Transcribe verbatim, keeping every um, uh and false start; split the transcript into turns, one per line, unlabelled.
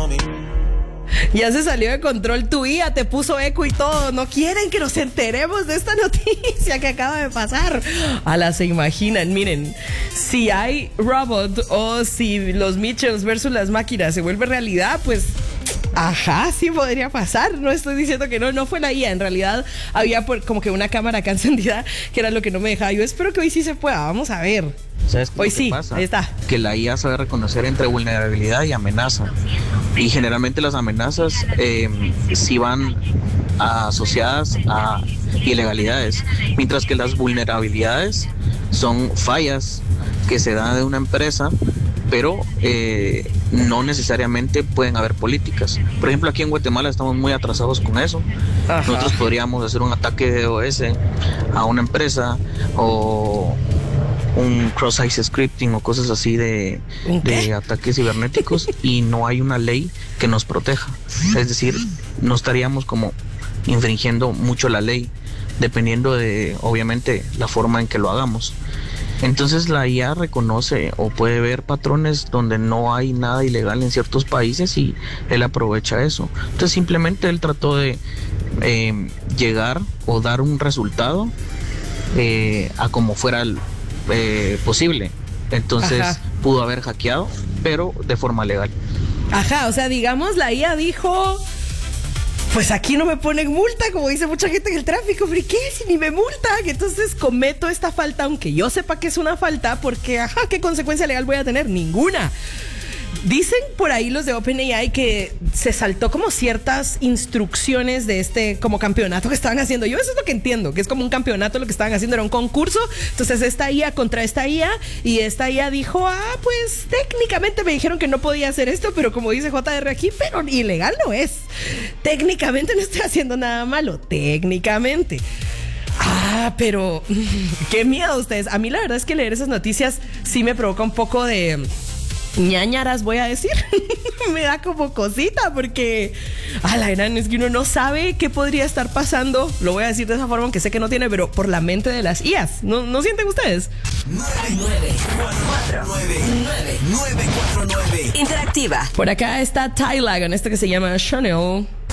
Ya se salió de control tu I A, te puso eco y todo. No quieren que nos enteremos de esta noticia que acaba de pasar. A la se imaginan, miren, si hay robot o si los Mitchells versus las máquinas se vuelve realidad, pues ajá, sí podría pasar. No estoy diciendo que no, no fue la I A. En realidad había por, como que una cámara acá encendida, que era lo que no me dejaba. Yo espero que hoy sí se pueda, vamos a ver.
¿Sabes qué
Hoy
es lo que
sí,
pasa?
ahí está.
Que la I A sabe reconocer entre vulnerabilidad y amenaza. Y generalmente las amenazas eh, sí van asociadas a ilegalidades, mientras que las vulnerabilidades son fallas que se dan de una empresa, pero eh, no necesariamente pueden haber políticas. Por ejemplo, aquí en Guatemala estamos muy atrasados con eso. Ajá. Nosotros podríamos hacer un ataque de DDoS a una empresa o un cross-site scripting o cosas así de, de ataques cibernéticos y no hay una ley que nos proteja. Es decir, no estaríamos como infringiendo mucho la ley, dependiendo de, obviamente, la forma en que lo hagamos. Entonces la I A reconoce o puede ver patrones donde no hay nada ilegal en ciertos países y él aprovecha eso. Entonces simplemente él trató de eh, llegar o dar un resultado eh, a como fuera el Eh, posible. Entonces Ajá. pudo haber hackeado, pero de forma legal.
Ajá, o sea, digamos, la I A dijo, pues aquí no me ponen multa, como dice mucha gente en el tráfico. ¿Pero qué? Si ni me multan, entonces cometo esta falta, aunque yo sepa que es una falta, porque, ajá, ¿qué consecuencia legal voy a tener? Ninguna. Dicen por ahí los de OpenAI que se saltó como ciertas instrucciones de este como campeonato que estaban haciendo. Yo eso es lo que entiendo, que es como un campeonato lo que estaban haciendo, era un concurso. Entonces esta I A contra esta I A y esta I A dijo, ah, pues técnicamente me dijeron que no podía hacer esto, pero como dice J R aquí, pero ilegal no es. Técnicamente no estoy haciendo nada malo, técnicamente. Ah, pero qué miedo ustedes. A mí la verdad es que leer esas noticias sí me provoca un poco de ñañaras, voy a decir. Me da como cosita porque a la gran es que uno no sabe qué podría estar pasando. Lo voy a decir de esa forma, aunque sé que no tiene, pero por la mente de las I As. ¿No, no sienten ustedes?
nueve cuatro nueve Interactiva.
Por acá está Tyla con este que se llama Chanel.